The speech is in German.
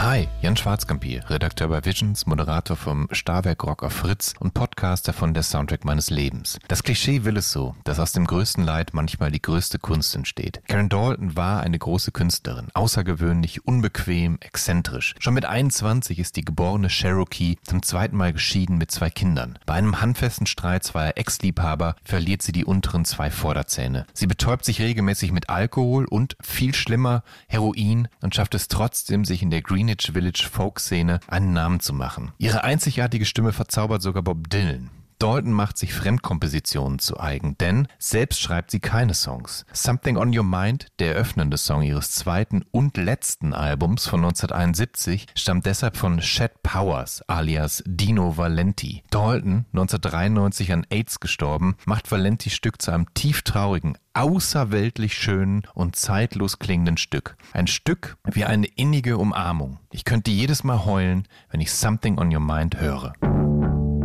Hi, Jan Schwarzkamp hier, Redakteur bei Visions, Moderator vom Starwerk Rock auf Fritz und Podcaster von Der Soundtrack meines Lebens. Das Klischee will es so, dass aus dem größten Leid manchmal die größte Kunst entsteht. Karen Dalton war eine große Künstlerin, außergewöhnlich, unbequem, exzentrisch. Schon mit 21 ist die geborene Cherokee zum zweiten Mal geschieden mit 2 Kindern. Bei einem handfesten Streit zweier Ex-Liebhaber verliert sie die unteren 2 Vorderzähne. Sie betäubt sich regelmäßig mit Alkohol und, viel schlimmer, Heroin und schafft es trotzdem, sich in der Greenwich Village Folk-Szene einen Namen zu machen. Ihre einzigartige Stimme verzaubert sogar Bob Dylan. Dalton macht sich Fremdkompositionen zu eigen, denn selbst schreibt sie keine Songs. Something on Your Mind, der eröffnende Song ihres zweiten und letzten Albums von 1971, stammt deshalb von Chet Powers alias Dino Valenti. Dalton, 1993 an AIDS gestorben, macht Valentis Stück zu einem tieftraurigen, außerweltlich schönen und zeitlos klingenden Stück. Ein Stück wie eine innige Umarmung. Ich könnte jedes Mal heulen, wenn ich Something on Your Mind höre.